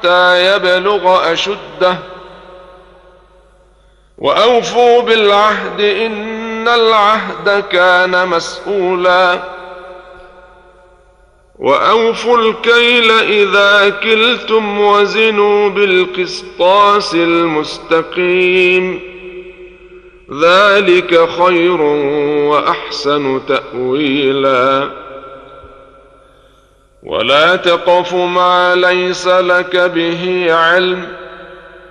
حتى يبلغ أشده وأوفوا بالعهد إن العهد كان مسؤولا وأوفوا الكيل إذا كلتم وزنوا بالقسطاس المستقيم ذلك خير وأحسن تأويلا ولا تقف ما ليس لك به علم